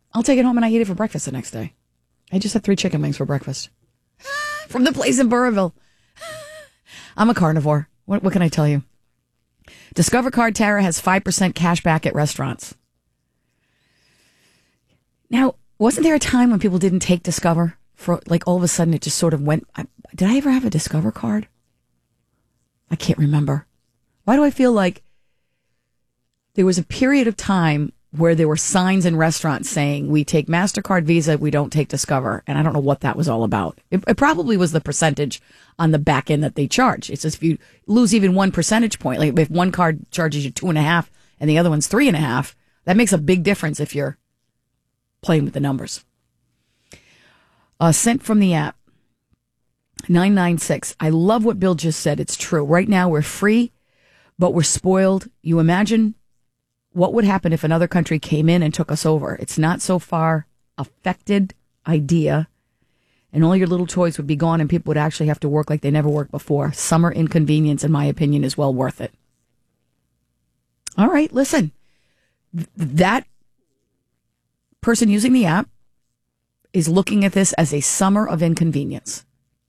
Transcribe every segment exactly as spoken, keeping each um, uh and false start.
I'll take it home and I eat it for breakfast the next day. I just had three chicken wings for breakfast from the place in Burrillville. I'm a carnivore. What, what can I tell you? Discover Card, Tara, has five percent cash back at restaurants. Now, wasn't there a time when people didn't take Discover? For like all of a sudden it just sort of went. I, did I ever have a Discover card? I can't remember. Why do I feel like there was a period of time where there were signs in restaurants saying, we take MasterCard, Visa, we don't take Discover. And I don't know what that was all about. It, it probably was the percentage on the back end that they charge. It's just if you lose even one percentage point, like if one card charges you two and a half and the other one's three and a half, that makes a big difference if you're playing with the numbers. Uh, sent from the app, nine nine six. I love what Bill just said. It's true. Right now we're free, but we're spoiled. You imagine what would happen if another country came in and took us over? It's not so far affected idea, and all your little toys would be gone and people would actually have to work like they never worked before. Summer inconvenience, in my opinion, is well worth it. All right, listen. Th- that person using the app is looking at this as a summer of inconvenience.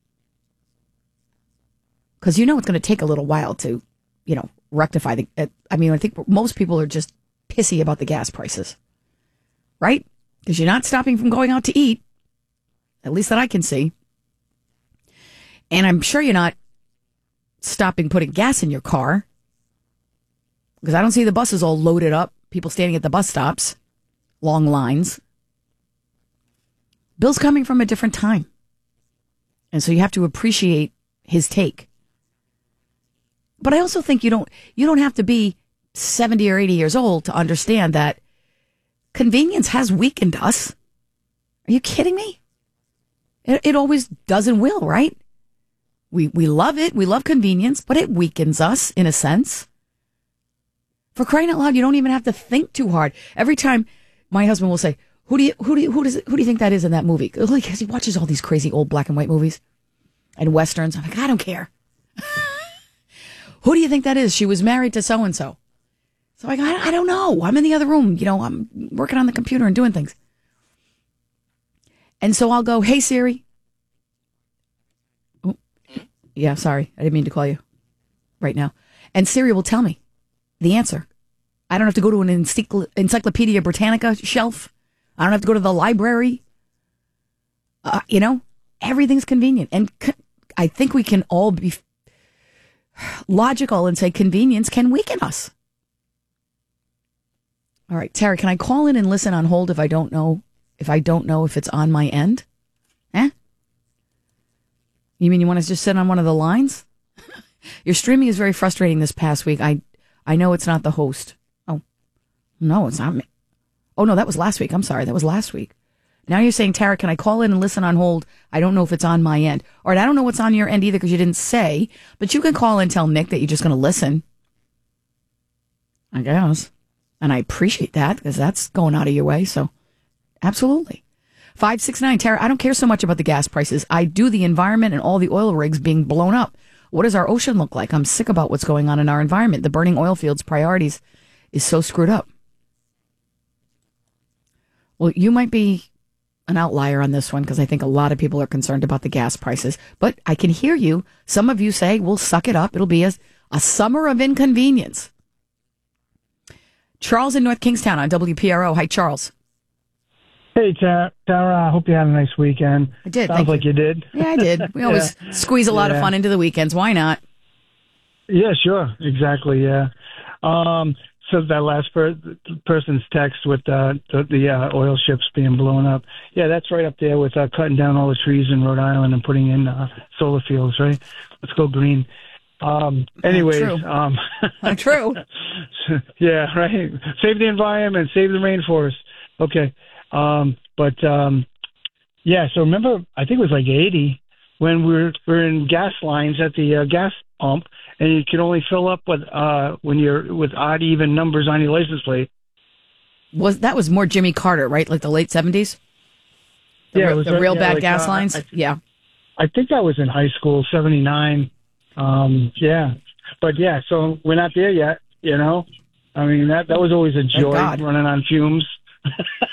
Because you know it's going to take a little while to, you know, rectify the... Uh, I mean, I think most people are just pissy about the gas prices. Right? Because you're not stopping from going out to eat. At least that I can see. And I'm sure you're not stopping putting gas in your car. Because I don't see the buses all loaded up. People standing at the bus stops. Long lines. Bill's coming from a different time. And so you have to appreciate his take. But I also think you don't you don't have to be seventy or eighty years old to understand that convenience has weakened us. Are you kidding me? It, it always does and will, right? We we love it. We love convenience, but it weakens us in a sense. For crying out loud, you don't even have to think too hard. Every time my husband will say, Who do you who do you who does who do you think that is in that movie? Because he watches all these crazy old black and white movies and westerns. I'm like, I don't care. Who do you think that is? She was married to so and so. So I go, I, I don't know. I'm in the other room. You know, I'm working on the computer and doing things. And so I'll go, hey Siri. Oh, yeah, sorry, I didn't mean to call you right now. And Siri will tell me the answer. I don't have to go to an encycl- Encyclopedia Britannica shelf. I don't have to go to the library. Uh, you know, everything's convenient. And co- I think we can all be f- logical and say convenience can weaken us. All right, Tara, can I call in and listen on hold if I don't know if I don't know if it's on my end? Eh? You mean you want to just sit on one of the lines? Your streaming is very frustrating this past week. I I know it's not the host. Oh, no, it's not me. Oh, no, that was last week. I'm sorry. That was last week. Now you're saying, Tara, can I call in and listen on hold? I don't know if it's on my end. All right, I don't know what's on your end either because you didn't say, but you can call and tell Nick that you're just going to listen. I guess. And I appreciate that because that's going out of your way. So, absolutely. five six nine, Tara, I don't care so much about the gas prices. I do the environment and all the oil rigs being blown up. What does our ocean look like? I'm sick about what's going on in our environment. The burning oil fields priorities is so screwed up. Well, you might be an outlier on this one because I think a lot of people are concerned about the gas prices. But I can hear you. Some of you say, well, suck it up. It'll be a, a summer of inconvenience. Charles in North Kingstown on W P R O. Hi, Charles. Hey, Tara. Tara, I hope you had a nice weekend. I did. Sounds like you. you did. Yeah, I did. We always yeah. squeeze a lot yeah. of fun into the weekends. Why not? Yeah, sure. Exactly, yeah. Um, so that last per- person's text with uh, the, the uh, oil ships being blown up. Yeah, that's right up there with uh, cutting down all the trees in Rhode Island and putting in uh, solar fields, right? Let's go green. Um, anyways. True. Um, True. Yeah, right. Save the environment, save the rainforest. Okay. Um, but, um, yeah, so remember, I think it was like eighty when we were, we were in gas lines at the uh, gas pump, and you can only fill up with, uh, when you're with odd even numbers on your license plate. Was that was more Jimmy Carter, right? Like the late seventies? The yeah. real, It was, the real yeah, bad like, gas uh, lines? I, yeah. I think that was in high school, seventy-nine. Um, yeah. But, yeah, so we're not there yet, you know? I mean, that, that was always a joy, running on fumes.